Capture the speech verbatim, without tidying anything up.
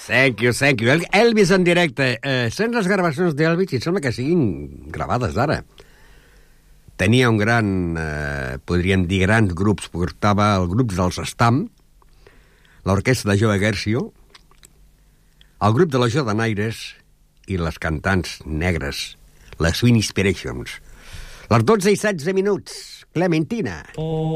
Thank you, thank you. El Elvis en directe. Eh, sents les gravacions d'Elvis i sembla que siguin gravades ara. Tenia un gran, eh, podríem dir, grans grups. Portava el grup dels Stam, l'orquestra de Joe Gershio, el grup de la Jordanaires i les cantants negres, les Swing Inspirations. Les dotze i setze minuts. Clementina.